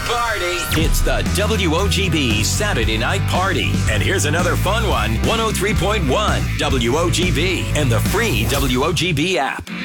party. It's the WOGB Saturday Night Party. And here's another fun one, 103.1 WOGB and the free WOGB app.